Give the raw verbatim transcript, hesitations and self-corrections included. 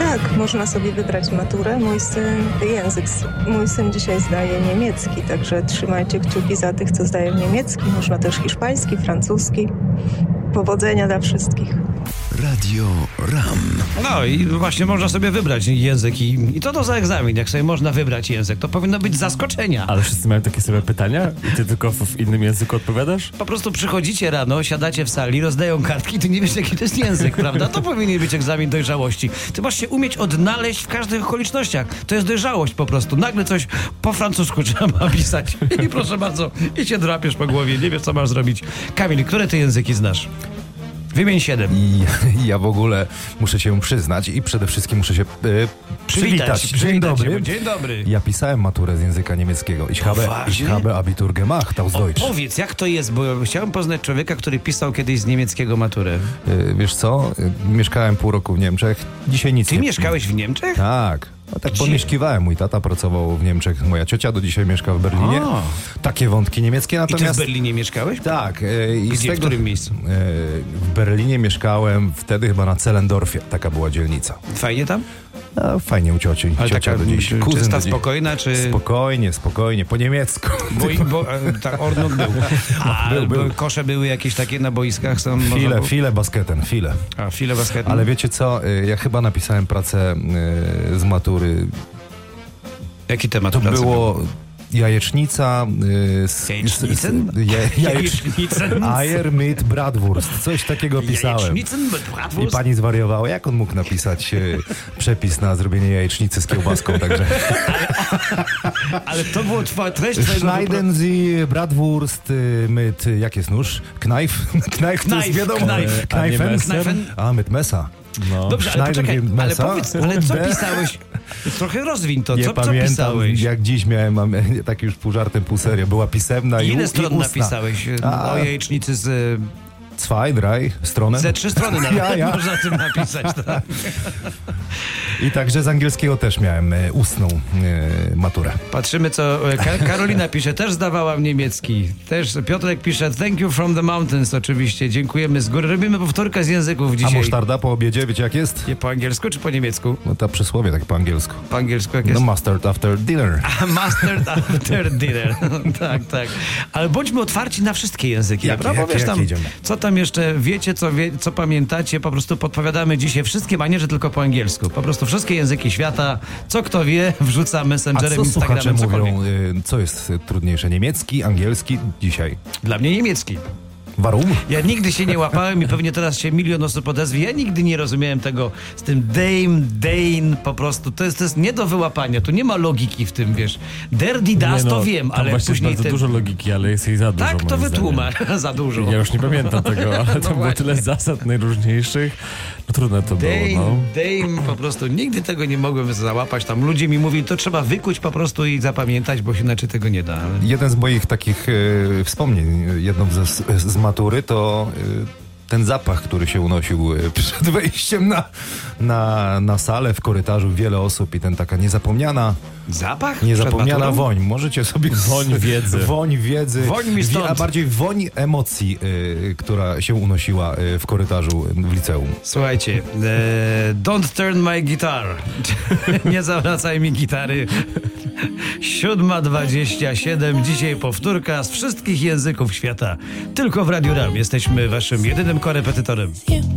Tak, można sobie wybrać maturę. Mój syn, język, mój syn dzisiaj zdaje niemiecki, także trzymajcie kciuki za tych, co zdają niemiecki. Można też hiszpański, francuski. Powodzenia dla wszystkich. Radio RAM. No i właśnie można sobie wybrać język i, i co to za egzamin, jak sobie można wybrać język? To powinno być z zaskoczenia. Ale wszyscy mają takie same pytania i ty tylko w innym języku odpowiadasz? Po prostu przychodzicie rano, siadacie w sali, rozdają kartki i ty nie wiesz, jaki to jest język, prawda? To powinien być egzamin dojrzałości. Ty masz się umieć odnaleźć w każdych okolicznościach. To jest dojrzałość po prostu. Nagle coś po francusku trzeba pisać. I proszę bardzo, i się drapiesz po głowie, nie wiesz, co masz zrobić. Kamil, które ty języki znasz? Wymień siedem. I ja w ogóle muszę się przyznać i przede wszystkim muszę się e, przywitać. przywitać. Dzień dobry. Się, dzień dobry. Ja pisałem maturę z języka niemieckiego. Ich habe, ich habe Abitur gemacht aus Deutsch. Powiedz, jak to jest, bo chciałem poznać człowieka, który pisał kiedyś z niemieckiego maturę. E, wiesz co? E, mieszkałem pół roku w Niemczech. Dzisiaj nic Ty nie... mieszkałeś w Niemczech? Tak. No tak Gdzie? pomieszkiwałem. Mój tata pracował w Niemczech. Moja ciocia do dzisiaj mieszka w Berlinie. O. Takie wątki niemieckie. I Natomiast... ty w Berlinie mieszkałeś? Tak. E, i Gdzie, z tego, w którym miejscu? E, w Berlinie mieszkałem wtedy chyba na Zellendorfie. Taka była dzielnica. Fajnie tam? No, fajnie u cioci. Ale Ciocia taka do dziś. m, Kuzyn czysta, do dziś. spokojna, czy... Spokojnie, spokojnie, po niemiecku. Bo, bo, e, tak, Ornuk był. A Był, był. kosze były jakieś takie na boiskach? Są, File, można... file basketen, file. A, file basketne. Ale wiecie co, y, ja chyba napisałem pracę y, z matury. Jaki temat To pracy było był? jajecznica... Y, z, Jajecznicen? z, z, je, Jajecznicen? Eier mit Bratwurst. Coś takiego pisałem. Jajecznicen mit I Bratwurst? pani zwariowała. Jak on mógł napisać y, przepis na zrobienie jajecznicy z kiełbaską? Także... Ale to było twoja treść twojego... Schneiden Sie Bratwurst y, mit... Jak jest nóż? Knife? Knife to jest Knife, wiadomo. knife. A nie Knifem? messer? A, mit Mesa. No. Dobrze, ale Schneiden poczekaj, Sie ale Messer powiedz, ale co und pisałeś? Trochę rozwiń to, Nie co, co pamiętam, pisałeś? jak dziś miałem, mam, tak już pół żartem, pół serio. Była pisemna i, Ile i stron ustna. napisałeś A. o jajecznicy z... Zwei, drei strony. Ze trzy strony nawet Ja, ja. można tym napisać. Tak? I także z angielskiego też miałem e, ustną e, maturę. Patrzymy, co Ka- Karolina pisze. Też zdawałam niemiecki. Też Piotrek pisze thank you from the mountains oczywiście. Dziękujemy z góry. Robimy powtórkę z języków A dzisiaj. musztarda po obiedzie, wiecie jak jest? Nie po angielsku czy po niemiecku? No ta przysłowie tak po angielsku. Po angielsku jak No jest? mustard after dinner. Mastered after dinner. Tak, tak. Ale bądźmy otwarci na wszystkie języki. Jakie, dobra? Bo jakie, wiesz jakie tam, idziemy? co tam jeszcze wiecie, co, wie, co pamiętacie, po prostu podpowiadamy dzisiaj wszystkim, a nie, że tylko po angielsku. Po prostu wszystkie języki świata, co kto wie, wrzuca A messengerem, co słuchacze Instagramem, mówią, cokolwiek. e, co jest e, trudniejsze? Niemiecki, angielski dzisiaj? Dla mnie niemiecki. Warum? Ja nigdy się nie łapałem i pewnie teraz się milion osób odezwie. Ja nigdy nie rozumiałem tego z tym Dame, Dane, po prostu. To jest, to jest nie do wyłapania. Tu nie ma logiki w tym, wiesz. Der, die, das, Nie, no, to wiem, tam ale właśnie później... jest bardzo Ten... dużo logiki, ale jest jej za dużo. Tak, to moim wytłumacz. zdaniem. Za dużo. Ja już nie pamiętam tego, ale to było właśnie. tyle zasad najróżniejszych. No trudne to było, Dame, no. Dame, po prostu nigdy tego nie mogłem załapać. Tam ludzie mi mówili, to trzeba wykuć po prostu i zapamiętać, bo się inaczej tego nie da. Ale... Jeden z moich takich e, wspomnień, jedną z, z, z matury, to e, ten zapach, który się unosił e, przed wejściem na, na, na salę, w korytarzu, wiele osób i ten taka niezapomniana, Zapach? niezapomniana Przed maturą? woń. Możecie sobie... Woń wiedzy. Woń wiedzy. Woń mi stąd. A bardziej woń emocji, e, która się unosiła e, w korytarzu w liceum. Słuchajcie, e, don't turn my guitar. Nie zawracaj mi gitary. Siódma dwadzieścia siedem. Dzisiaj powtórka z wszystkich języków świata. Tylko w Radiu RAM. Jesteśmy waszym jedynym korepetytorem.